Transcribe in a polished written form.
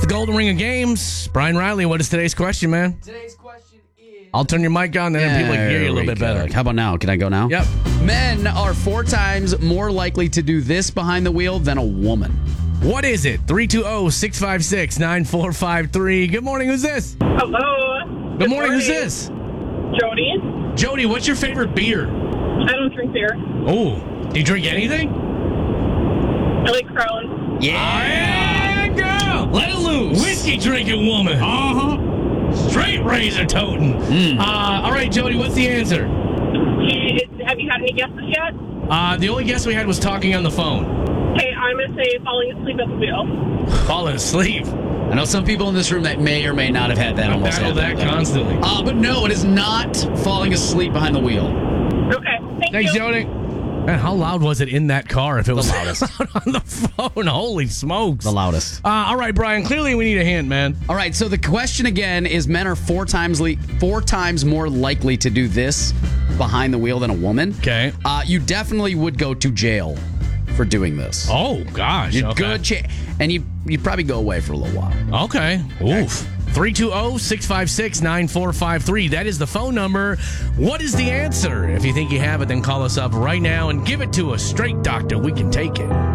the golden ring of games. Brian Riley, what is today's question, man? Today's question is... I'll turn your mic on, then people can hear you a little bit better. How about now? Can I go now? Yep. Men are 4 times more likely to do this behind the wheel than a woman. What is it? 320-656-9453. Good morning. Who's this? Hello. Good morning. Who's this? Jody. Jody, what's your favorite beer? I don't drink beer. Oh, do you drink anything? I like Crown. Yeah, girl. Let it loose. Whiskey drinking woman. Straight razor toting. All right, Jody, what's the answer? Have you had any guesses yet? The only guess we had was talking on the phone. Okay, I'm going to say falling asleep at the wheel. Falling asleep. I know some people in this room that may or may not have had that. I battle that constantly. But no, it is not falling asleep behind the wheel. Okay, Thanks, you. Jody. Man, how loud was it in that car if it was loudest on the phone? Holy smokes. The loudest. All right, Brian, clearly we need a hint, man. All right, so the question again is men are 4 times more likely to do this behind the wheel than a woman. Okay. You definitely would go to jail for doing this. Oh, gosh. You're okay. good and you'd probably go away for a little while. Okay. Oof. 320-656-9453. That is the phone number. What is the answer? If you think you have it, then call us up right now and give it to us straight, doctor. We can take it.